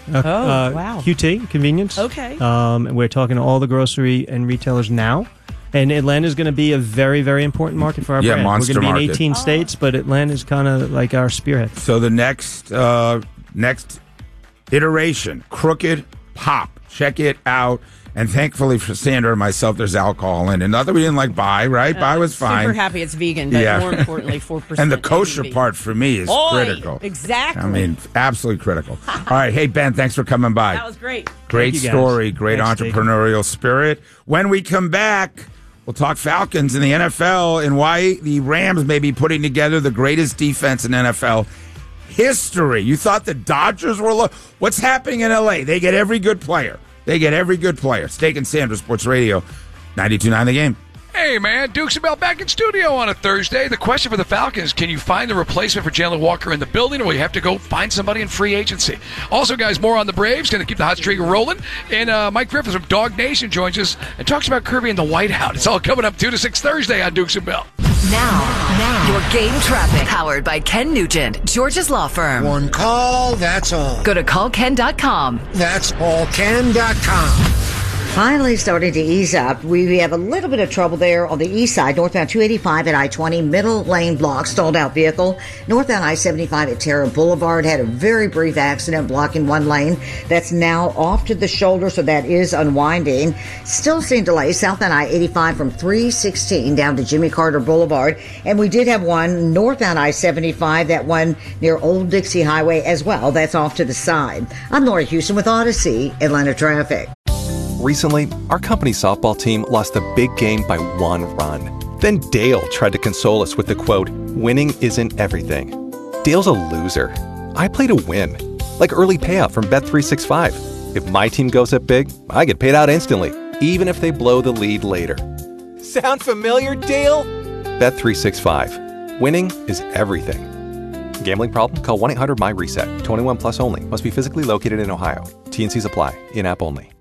Wow. QT, convenience. Okay. And we're talking to all the grocery and retailers now. And Atlanta is going to be a very, very important market for our brand. Monster We're going to be in market. 18 states, but Atlanta is kind of like our spearhead. So the next iteration, Crooked Pop. Check it out. And thankfully for Sandra and myself, there's alcohol in it. Not that we didn't like Bai, right? Bai was fine. Super happy it's vegan, but more importantly, 4%. And the kosher part for me is critical. Exactly. I mean, absolutely critical. All right. Hey, Ben, thanks for coming by. That was great. Great story. Great Thanks, entrepreneurial spirit. When we come back, we'll talk Falcons in the NFL and why the Rams may be putting together the greatest defense in NFL history. You thought the Dodgers were what's happening in L.A.? They get every good player. Steak and Sandra, Sports Radio, 92.9 The Game. Hey, man, Dukes and Bell back in studio on a Thursday. The question for the Falcons, can you find the replacement for Jalen Walker in the building, or will you have to go find somebody in free agency? Also, guys, more on the Braves, going to keep the hot streak rolling. And Mike Griffiths from Dog Nation joins us and talks about Kirby and the White House. It's all coming up 2 to 6 Thursday on Dukes and Bell. Now, your game traffic, powered by Ken Nugent, George's Law Firm. One call, that's all. Go to callken.com. That's allken.com. Finally starting to ease up. We have a little bit of trouble there on the east side, northbound 285 at I-20, middle lane block, stalled out vehicle. Northbound I-75 at Terra Boulevard had a very brief accident blocking one lane. That's now off to the shoulder, so that is unwinding. Still seeing delays southbound I-85 from 316 down to Jimmy Carter Boulevard. And we did have one northbound I-75, that one near Old Dixie Highway as well. That's off to the side. I'm Laura Houston with Odyssey, Atlanta Traffic. Recently, our company softball team lost a big game by 1 run. Then Dale tried to console us with the quote, "Winning isn't everything." Dale's a loser. I play to win. Like early payout from Bet365. If my team goes up big, I get paid out instantly, even if they blow the lead later. Sound familiar, Dale? Bet365. Winning is everything. Gambling problem? Call 1-800-MY-RESET. 21 plus only. Must be physically located in Ohio. T&Cs apply. In-app only.